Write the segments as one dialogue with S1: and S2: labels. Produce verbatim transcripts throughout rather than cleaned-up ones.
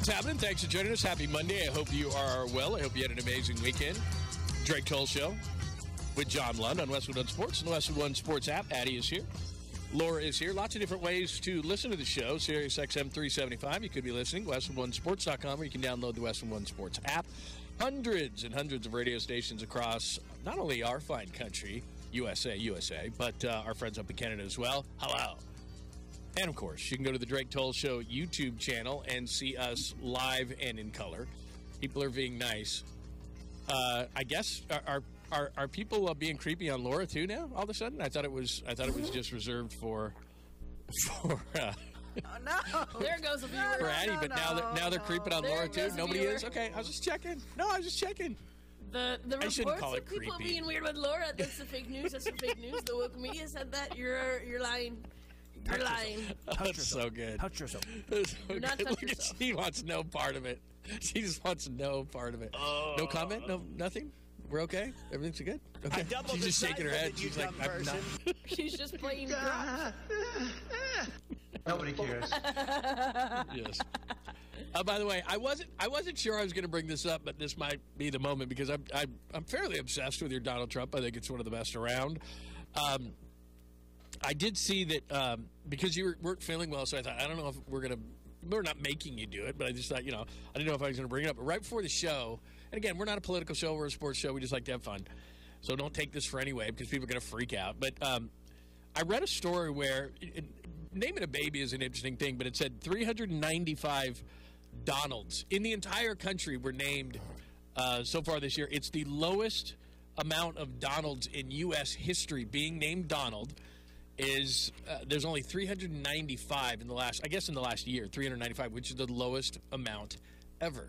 S1: What's happening? Thanks for joining us. Happy Monday. I hope you are well. I hope you had an amazing weekend. Drake Toll Show with John Lund on Westwood One Sports and the Westwood One Sports app. Addie is here. Laura is here. Lots of different ways to listen to the show. Sirius X M three seventy-five. You could be listening. Westwood One Sports dot com, or you can download the Westwood One Sports app. Hundreds and hundreds of radio stations across not only our fine country, U S A, U S A, but uh, our friends up in Canada as well. Hello. And, of course, you can go to the Drake Toll Show YouTube channel and see us live and in color. People are being nice. Uh, I guess, are are, are people uh, being creepy on Laura, too, now, all of a sudden? I thought it was I thought it was just reserved for, for uh,
S2: oh, no. There goes a viewer.
S1: for Addie,
S2: no,
S1: but
S2: no,
S1: now they're, now they're creeping on
S2: there
S1: Laura, too? Nobody
S2: viewer.
S1: is? Okay, I was just checking. No, I was just checking.
S2: The the
S1: I shouldn't
S2: reports
S1: call it
S2: of people
S1: creepy.
S2: being weird with Laura, that's the fake news. That's the fake news. The woke media said that. You're you're lying. You're
S3: Touch
S2: lying.
S1: Oh, that's so good.
S3: Touch yourself.
S1: That's so
S2: Do not
S1: good.
S2: touch
S1: Look at,
S2: yourself.
S1: she wants no part of it. She just wants no part of it.
S3: Oh.
S1: No comment? No, nothing? We're okay? Everything's good? Okay.
S3: I doubled
S1: She's
S3: the
S1: just shaking her
S3: size
S1: head.
S3: of it, you
S1: She's like,
S3: dumb
S1: I'm not.
S3: person.
S2: She's just playing drums.
S4: Nobody cares.
S1: Yes. Uh, by the way, I wasn't I wasn't sure I was going to bring this up, but this might be the moment because I'm, I'm, I'm fairly obsessed with your Donald Trump. I think it's one of the best around. Um, I did see that um, because you were, weren't feeling well, so I thought, I don't know if we're going to, we're not making you do it, but I just thought, you know, I didn't know if I was going to bring it up. But right before the show, and again, we're not a political show, we're a sports show, we just like to have fun. So don't take this for any way because people are going to freak out. But um, I read a story where, it, naming a baby is an interesting thing, but it said three hundred ninety-five Donalds in the entire country were named uh, so far this year. It's the lowest amount of Donalds in U S history being named Donald. Is uh, there's only three hundred ninety-five in the last, I guess in the last year, three hundred ninety-five, which is the lowest amount ever.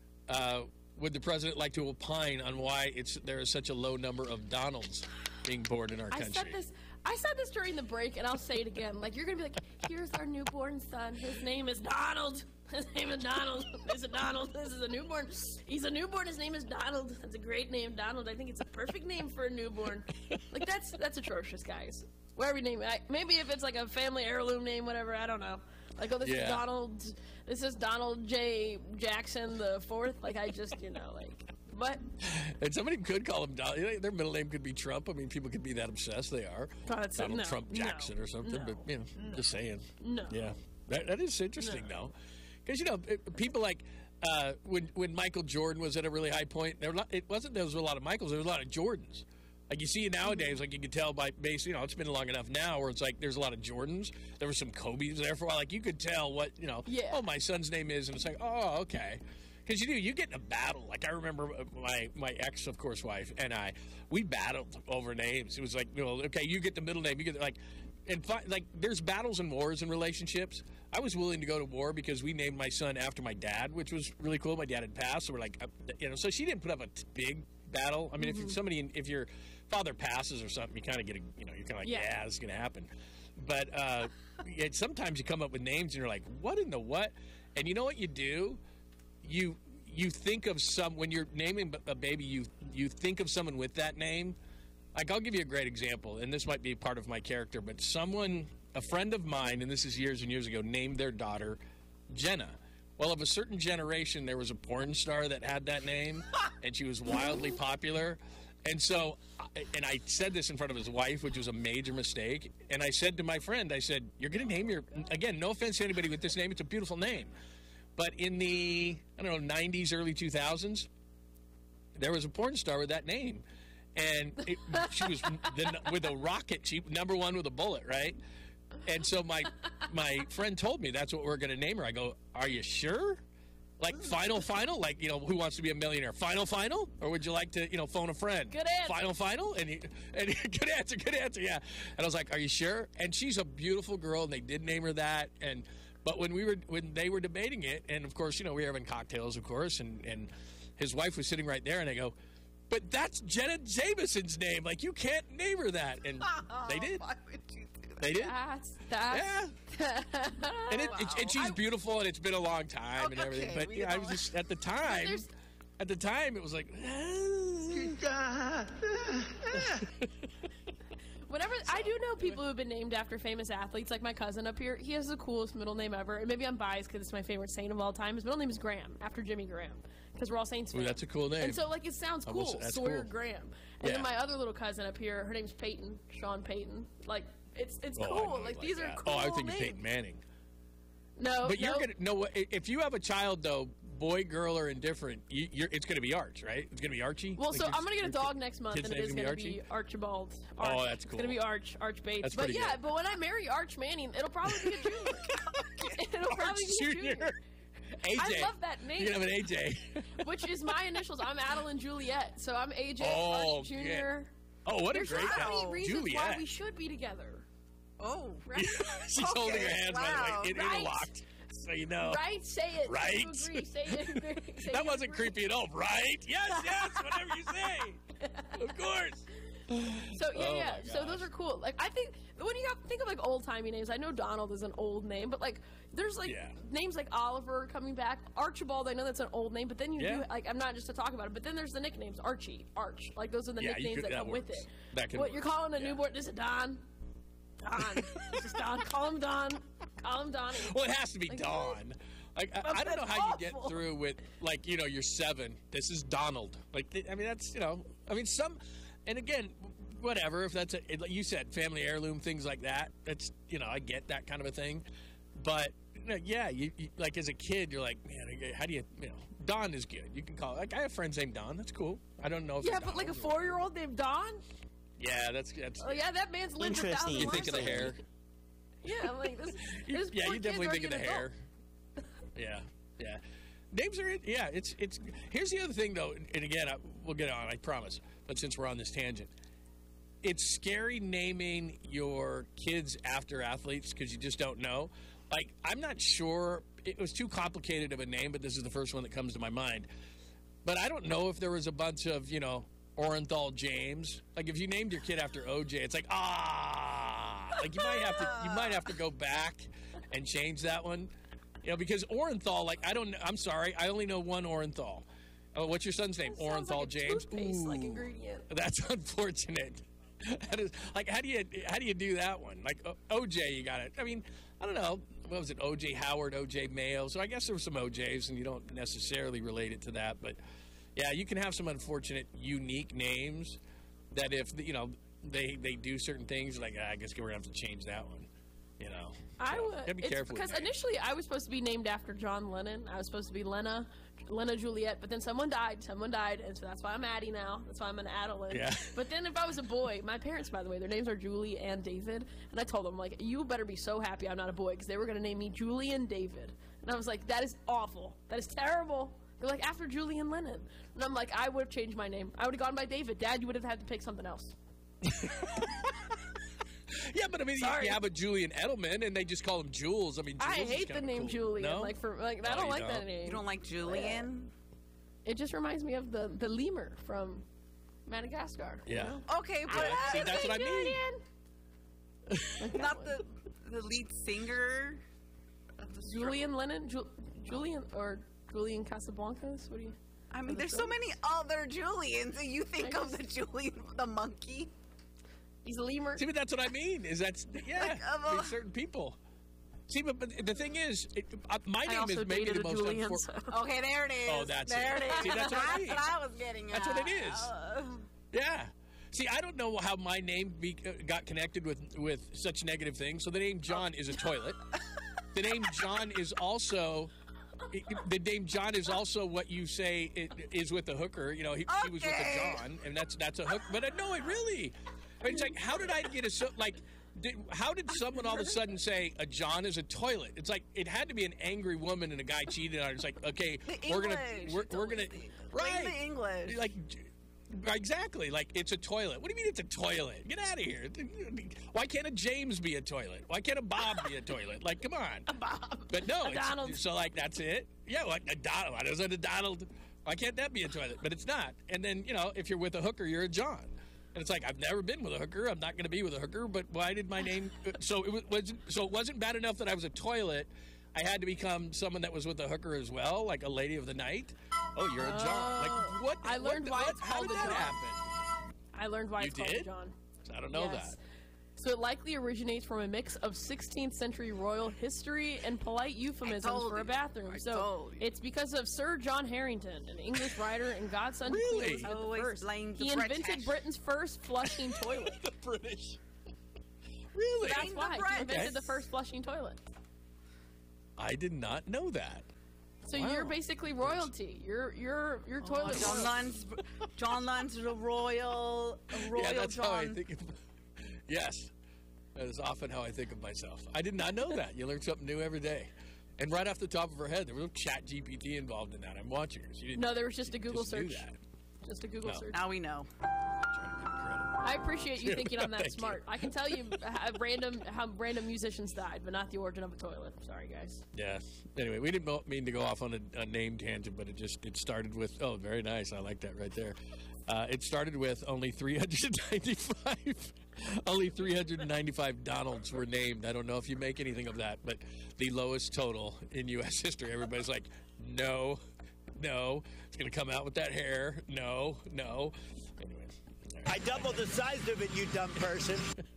S1: Uh, would the president like to opine on why it's there is such a low number of Donalds being born in our
S2: I
S1: country?
S2: said this. I said this during the break, and I'll say it again. Like, you're gonna be like, "Here's our newborn son. His name is Donald. His name is Donald. This is Donald. This is a newborn. He's a newborn. His name is Donald. That's a great name, Donald. I think it's a perfect name for a newborn. Like, that's that's atrocious, guys. Whatever you name it. I, maybe if it's like a family heirloom name, whatever. I don't know. Like, oh, this
S1: Yeah.
S2: is Donald. This is Donald J. Jackson the fourth. Like, I just, you know, like, but
S1: And somebody could call him Donald. Their middle name could be Trump. I mean, people could be that obsessed. They are.
S2: God, it's-
S1: Donald
S2: no,
S1: Trump
S2: no,
S1: Jackson or something.
S2: no,
S1: but, you know, just saying.
S2: no.
S1: Yeah. That, that is interesting,
S2: No.
S1: though. Because, you know, it, people like uh, when when Michael Jordan was at a really high point, there were not, it wasn't there was a lot of Michaels. There was a lot of Jordans. Like you see nowadays, like you can tell by base, you know, it's been long enough now where it's like there's a lot of Jordans. There were some Kobe's there for a while. Like you could tell what, you know,
S2: Yeah.
S1: oh, my son's name is. And it's like, oh, okay. Because you do, you get in a battle. Like I remember my, my ex, of course, wife and I, we battled over names. It was like, you know, okay, you get the middle name. You get like, and fi- like there's battles and wars in relationships. I was willing to go to war because we named my son after my dad, which was really cool. My dad had passed, so we're like, uh, you know, so she didn't put up a t- big battle. I mean,
S2: Mm-hmm.
S1: if somebody, if your father passes or something, you kind of get a, you know, you're kind of like, yeah,
S2: Yeah.
S1: it's gonna happen. But uh, it, sometimes you come up with names and you're like, what in the what? And you know what you do? You you think of some when you're naming a baby, you you think of someone with that name. Like I'll give you a great example, and this might be part of my character, but someone, a friend of mine, and this is years and years ago, named their daughter Jenna. Well, of a certain generation, there was a porn star that had that name, and she was wildly popular. And so, and I said this in front of his wife, which was a major mistake. And I said to my friend, I said, you're going to name your, again, no offense to anybody with this name, it's a beautiful name. But in the, I don't know, nineties, early two thousands, there was a porn star with that name. And it, she was the, with a rocket, she number one with a bullet, right? And so my my friend told me that's what we're going to name her. I go, are you sure? Like final, final? Like, you know, Who Wants to Be a Millionaire? Final, final? Or would you like to, you know, phone a friend?
S2: Good answer.
S1: Final, final? And, he, and he, good answer, good answer, yeah. And I was like, are you sure? And she's a beautiful girl, and they did name her that. And but when we were when they were debating it, and of course, you know, we were having cocktails, of course, and, and his wife was sitting right there, and I go, but that's Jenna Jameson's name. Like, you can't name her that. And they did.
S3: Why would you do that?
S1: They did.
S2: That's that's.
S1: Yeah. And, it, it, and she's
S2: I-
S1: beautiful, and it's been a long time and
S3: Okay,
S1: everything. But
S3: we
S1: yeah, I
S3: know.
S1: was just at the time.
S2: there's-
S1: At the time, it was like.
S2: Whatever. I do know people who've been named after famous athletes. Like my cousin up here, he has the coolest middle name ever. And maybe I'm biased because it's my favorite saint of all time. His middle name is Graham, after Jimmy Graham, because we're all Saints
S1: Ooh,
S2: fans.
S1: that's a cool name.
S2: And so, like, it sounds cool.
S1: Almost, that's
S2: Sawyer
S1: cool.
S2: Graham. And
S1: Yeah.
S2: then my other little cousin up here, her name's Peyton, Sean Peyton. Like, it's it's
S1: Oh, I
S2: cool.
S1: know
S2: Like,
S1: it
S2: these are
S1: that.
S2: cool
S1: Oh, I think
S2: names.
S1: you're Peyton Manning.
S2: No,
S1: But you're
S2: no.
S1: gonna no. If you have a child though, boy, girl, or indifferent, you, you're, it's gonna be Arch, right? It's gonna be Archie.
S2: Well,
S1: Like
S2: so
S1: your-
S2: I'm gonna get a
S1: your
S2: dog
S1: kid-
S2: next month,
S1: kid's
S2: and it
S1: name's
S2: is
S1: gonna
S2: gonna
S1: be Archie?
S2: be Archibald.
S1: Oh,
S2: Arch.
S1: that's
S2: It's gonna
S1: cool.
S2: be Arch, Arch Bates.
S1: That's
S2: but
S1: pretty
S2: yeah,
S1: good.
S2: but when I marry Arch Manning, it'll probably be a junior. it'll
S1: Arch
S2: probably be a
S1: Junior.
S2: junior.
S1: A J.
S2: I love that name.
S1: You're gonna have an A J.
S2: Which is my initials. I'm Adeline Juliet, so I'm A J
S1: Oh,
S2: Arch Junior
S1: Oh, what
S2: There's
S1: a great
S2: so many
S1: name.
S2: reasons why
S1: Juliet.
S2: we should be together.
S3: Oh,
S2: Right?
S1: She's holding her
S3: Okay,
S1: hands
S3: wow.
S1: by the way, in,
S2: Right.
S1: interlocked, so you know.
S2: Right? Say it.
S1: Right.
S2: You agree. Say it. Agree. Say
S1: That
S2: you
S1: wasn't
S2: agree.
S1: creepy at all, right? Yes, yes, whatever you say. Of course.
S2: So yeah,
S1: Oh
S2: yeah.
S1: my
S2: So those
S1: gosh.
S2: are cool. Like I think when you have, think of like old timey names, I know Donald is an old name, but like there's like
S1: Yeah.
S2: names like Oliver coming back, Archibald. I know that's an old name, but then you
S1: Yeah.
S2: do like I'm not just to talk about it, but then there's the nicknames Archie, Arch. Like those are the
S1: Yeah, you
S2: nicknames
S1: could-
S2: that
S1: that
S2: come with
S1: works.
S2: it.
S1: That can
S2: what
S1: work.
S2: you're calling a
S1: Yeah.
S2: newborn? This is Don. Don. This is Don. Call him Don. Call him Donnie.
S1: Well, it has to be
S2: Like,
S1: Dawn. Like I,
S2: That's-
S1: I don't know
S2: that's
S1: how you get
S2: awful.
S1: through with like you know you're seven. This is Donald. Like th- I mean that's you know I mean some, and again whatever if that's a it, like you said family heirloom things like that. That's you know I get that kind of a thing, but you know, yeah you, you like as a kid you're like man how do you you know Don is good. You can call like I have friends named Don. That's cool. I don't know if
S2: Yeah,
S1: they're
S2: but like a
S1: Donald or-
S2: four-year-old named Don.
S1: Yeah, that's that's.
S2: Oh yeah, that man's lived a
S3: Interesting.
S2: thousand
S1: You think of the
S2: lives.
S1: hair.
S2: Yeah, I'm like this.
S1: You-
S2: this
S1: yeah,
S2: poor
S1: you
S2: kid's
S1: definitely
S2: already
S1: think of the
S2: an
S1: hair. Yeah, yeah. Names are yeah. It's it's. Here's the other thing though, and again I, we'll get on. I promise. But since we're on this tangent, it's scary naming your kids after athletes because you just don't know. Like I'm not sure. It was too complicated of a name, but this is the first one that comes to my mind. But I don't know if there was a bunch of you know Orenthal James. Like if you named your kid after O J, it's like ah. Like you might have to you might have to go back and change that one. You know, because Orenthal, like I don't know I'm sorry, I only know one Orenthal. Oh, what's your son's name?
S2: That sounds
S1: Orenthal
S2: like a
S1: James.
S2: toothpaste-like
S1: Ooh,
S2: ingredient.
S1: that's unfortunate. That is, like how do you how do you do that one? Like O- OJ, you got it. I mean, I don't know. What was it? O J Howard, O J Mayo. So I guess there were some O Js, and you don't necessarily relate it to that, but yeah, you can have some unfortunate, unique names that if you know they they do certain things, like ah, I guess we're gonna have to change that one. You know,
S2: I
S1: So,
S2: would.
S1: gotta be
S2: it's
S1: careful with
S2: because
S1: names.
S2: initially I was supposed to be named after John Lennon. I was supposed to be Lena, Lena Juliet, but then someone died. Someone died, and so that's why I'm Addie now. That's why I'm an Adeline.
S1: Yeah.
S2: But then if I was a boy, my parents, by the way, their names are Julie and David, and I told them like, you better be so happy I'm not a boy because they were gonna name me Julian David, and I was like, that is awful. That is terrible. They're like after Julian Lennon, and I'm like, I would have changed my name. I would have gone by David. Dad, you would have had to pick something else.
S1: Yeah, but I mean, you,
S2: Sorry.
S1: you have a Julian Edelman, and they just call him Jules. I mean, Jules
S2: I
S1: is
S2: hate the
S1: kinda
S2: name
S1: cool.
S2: Julian.
S1: No?
S2: Like for like, I
S1: Oh,
S2: don't
S1: you
S2: like that
S1: don't?
S2: name.
S3: You don't like Julian?
S2: It just reminds me of the the lemur from Madagascar. you
S1: Yeah.
S2: know?
S3: Okay, but
S1: Yeah, see, that's what I mean.
S2: Like that
S3: not
S2: one.
S3: the the lead singer of the Stro-
S2: Julian Lennon, Ju- Julian or Julian Casablancas. What do you?
S3: I mean,
S2: the
S3: there's so
S2: Strokes?
S3: many other Julians. And you think
S2: I
S3: of the Julian, the monkey.
S2: He's a lemur.
S1: See, but that's what I mean. Is that's yeah,
S3: Like, of
S1: I mean,
S3: a-
S1: certain people. See, but, but the thing is, it, uh, my
S2: I
S1: name
S2: also
S1: is maybe
S2: dated
S1: the
S2: a
S1: most
S2: Julian.
S1: unfor-
S2: So.
S3: Okay, there it is.
S1: Oh, that's
S3: there
S1: it.
S3: it is.
S1: See, that's what I mean.
S3: what I was getting at.
S1: That's what it is.
S3: Uh,
S1: Yeah. See, I don't know how my name be, uh, got connected with with such negative things. So the name John is a toilet. The name John is also. it- The name John is also what you say it is with a hooker. You know, he, he was with
S3: Okay.
S1: a John, and that's that's a hook. But uh, no, it really. It's like, how did I get a so like? Did, how did someone all of a sudden say a John is a toilet? It's like it had to be an angry woman and a guy cheated on her. It's like, okay,
S3: the
S1: we're gonna
S3: English.
S1: we're,
S3: It's
S1: we're
S3: always
S1: gonna
S3: the-
S1: right
S3: Blame the English.
S1: like exactly like it's a toilet. What do you mean it's a toilet? Get out of here. Why can't a James be a toilet? Why can't a Bob be a toilet? Like, come on. A
S2: Bob.
S1: But no,
S2: A
S1: it's,
S2: Donald.
S1: so like that's it. Yeah, like a Donald. Why doesn't a Donald? Why can't that be a toilet? But it's not. And then you know, if you're with a hooker, you're a John. And it's like I've never been with a hooker. I'm not going to be with a hooker. But why did my name? So it was wasn't. So it wasn't bad enough that I was a toilet. I had to become someone that was with a hooker as well, like a lady of the night. Oh, you're a John. Like what?
S2: I learned
S1: what,
S2: why
S1: what,
S2: it's
S1: how
S2: called
S1: did
S2: a
S1: that
S2: John.
S1: happen?
S2: I learned why
S1: You
S2: it's called
S1: did?
S2: John.
S1: I don't know
S2: Yes.
S1: that.
S2: So it likely originates from a mix of sixteenth century royal history and polite euphemisms
S3: told
S2: for a
S3: you.
S2: bathroom.
S3: I
S2: so
S3: told you.
S2: it's because of Sir John Harrington, an English writer and godson to
S1: Really?
S2: Queen Elizabeth
S3: Always
S2: the First.
S3: blame the
S2: He invented
S3: British.
S2: Britain's first flushing toilet.
S1: The British. Really?
S2: That's
S3: the
S2: why he
S3: British.
S2: invented the first flushing toilet.
S1: I did not know that.
S2: So
S1: Wow.
S2: you're basically royalty. You're you're you're
S3: Oh,
S2: toilet.
S3: John
S2: royalty.
S3: Lund's, John Lund's a royal, a royal
S1: yeah, that's
S3: John.
S1: how I think of Yes. That is often how I think of myself. I did not know that. You learn something new every day. And right off the top of her head, there was no Chat G P T involved in that. I'm watching her. She didn't
S2: No, there was just a Google
S1: just do
S2: search.
S1: that.
S2: Just a Google
S1: No.
S2: search.
S3: Now we know.
S1: Trying to get credit.
S2: I appreciate you thinking I'm that
S1: Thank you.
S2: smart. I can tell you how random how random musicians died, but not the origin of a toilet. Sorry, guys.
S1: Yeah. Anyway, we didn't mo- mean to go off on a, a name tangent, but it just it started with oh, very nice. I like that right there. Uh, it started with only three hundred ninety-five. Only three hundred ninety-five Donalds were named. I don't know if you make anything of that, but the lowest total in U S history. Everybody's like, no, no. It's going to come out with that hair. No, no. Anyway.
S5: I doubled the size of it, you dumb person.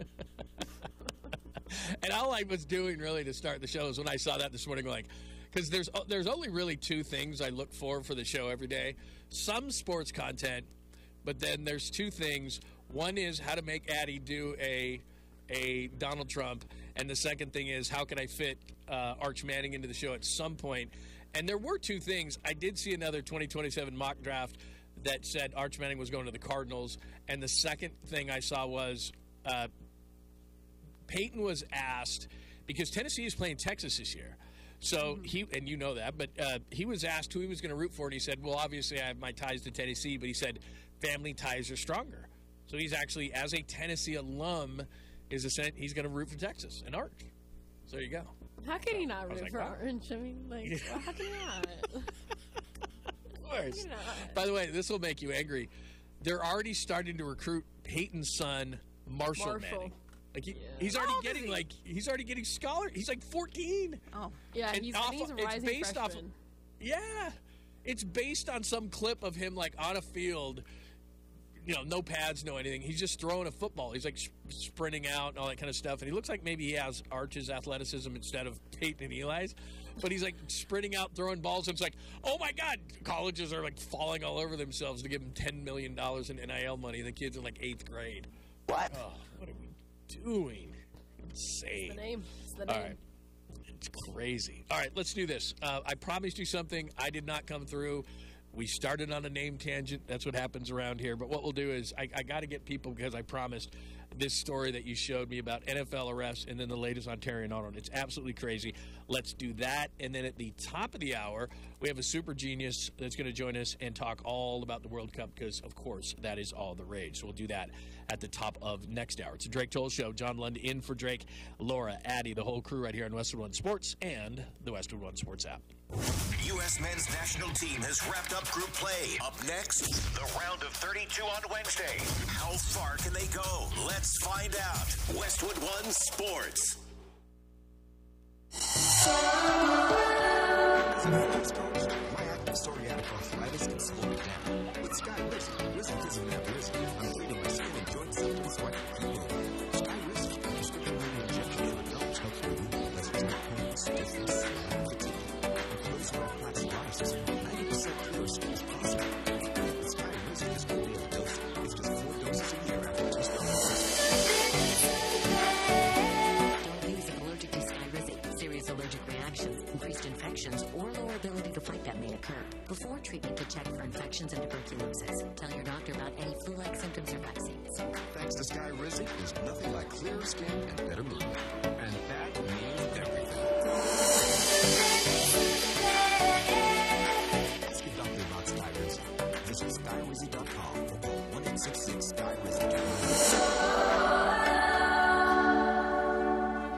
S1: And all I was doing really to start the show is when I saw that this morning, like, because there's there's only really two things I look for for the show every day. Some sports content, but then there's two things. One is how to make Addie do a a Donald Trump, and the second thing is how can I fit uh, Arch Manning into the show at some point. And there were two things. I did see another twenty twenty-seven mock draft that said Arch Manning was going to the Cardinals, and the second thing I saw was uh, Peyton was asked, because Tennessee is playing Texas this year. So he, and you know that, but uh, he was asked who he was going to root for, and he said, well, obviously I have my ties to Tennessee, but he said family ties are stronger. So he's actually, as a Tennessee alum, is a sen- he's going to root for Texas and Arch. So there you go.
S2: How can he not
S1: was
S2: root
S1: like,
S2: for
S1: wow.
S2: Orange? I mean, like, well, how can he not?
S1: Of course.
S2: You know.
S1: By the way, this will make you angry. They're already starting to recruit Peyton's son, Marshall,
S2: Marshall.
S1: Manning. Like he,
S2: Yeah.
S1: he's
S3: How
S1: already
S3: old is
S1: getting
S3: he?
S1: like he's already getting scholar. He's like fourteen.
S3: Oh,
S2: Yeah,
S1: And
S2: he's,
S1: off-
S2: and he's a
S1: it's
S2: rising
S1: based
S2: freshman.
S1: off of- Yeah, it's based on some clip of him like on a field. You know, no pads, no anything. He's just throwing a football. He's like sp- sprinting out and all that kind of stuff. And he looks like maybe he has Arch's athleticism instead of Peyton and Eli's. But he's like sprinting out, throwing balls. And it's like, oh my God, colleges are like falling all over themselves to give him ten million dollars in N I L money. The kid's in like eighth grade.
S5: What?
S1: Oh, what are we doing? Insane.
S2: The name. It's the
S1: All
S2: name.
S1: right. It's crazy. All right, let's do this. Uh, I promised you something. I did not come through. We started on a name tangent. That's what happens around here. But what we'll do is I, I got to get people, because I promised, this story that you showed me about N F L arrests and then the latest Ontario Auto. It's absolutely crazy. Let's do that. And then at the top of the hour, we have a super genius that's going to join us and talk all about the World Cup because, of course, that is all the rage. So we'll do that at the top of next hour. It's a Drake Toll Show. John Lund in for Drake, Laura, Addie, the whole crew right here on Westwood One Sports and the Westwood One Sports app.
S6: U S men's national team has wrapped up group play. Up next, the round of thirty-two on Wednesday. How far can they go? Let's find out. Westwood One Sports.
S7: My active psoriatic arthritis can slow it down. With Sky Risk, risk isn't that risk. I'm treating my skin and joint symptoms so I can keep moving. Sky Risk, prescription reading injection in adults helps remove pleasant pain, stiffness, and fatigue. And for those who have plaque psoriasis, ninety percent cure stays peaceful. With Sky Risk is only a dose. It's just four doses a year after two starts.
S8: Diabetes and allergic to Skyrizi, serious allergic reactions, increased infections, or lower ability to fight that may occur. Before treatment, to check for infections and tuberculosis. Tell your doctor about any flu-like symptoms or vaccines.
S7: Thanks to Sky Rizzi, there's nothing like clearer skin and better movement. And that means everything. Ask your doctor about Sky Rizzi. Visit sky rizzi dot com or call one eight six six Sky Rizzi.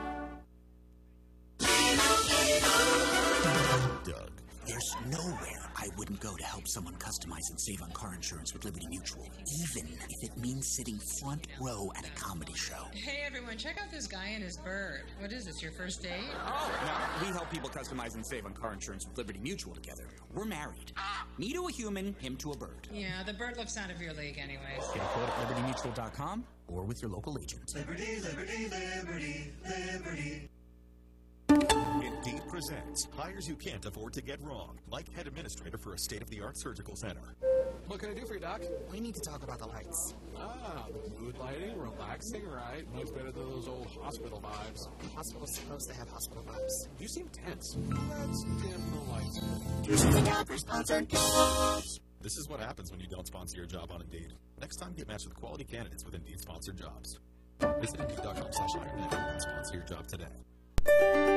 S6: Doug, there's nowhere
S9: I wouldn't go to help someone customize and save on car insurance with Liberty Mutual, even if it means sitting front row at a comedy show.
S10: Hey, everyone, check out this guy and his bird. What is this, your first date?
S9: Oh, no, we help people customize and save on car insurance with Liberty Mutual together. We're married. Me to a human, him to a bird.
S10: Yeah, the bird looks out of your league anyways.
S9: Get a quote at liberty mutual dot com or with your local agent.
S6: Liberty, liberty, liberty, liberty. Indeed presents hires you can't afford to get wrong, like head administrator for a state-of-the-art surgical center.
S11: What can I do for you, Doc?
S9: We need to talk about the lights.
S11: Ah, the mood lighting, relaxing, right? Much better than those old hospital vibes.
S9: The hospital's supposed to have hospital vibes.
S11: You seem tense. Let's dim the lights.
S6: This is a doctor-sponsored jobs. This is what happens when you don't sponsor your job on Indeed. Next time, get matched with quality candidates with Indeed-sponsored jobs. Visit Indeed dot com slash hire now and sponsor your job today.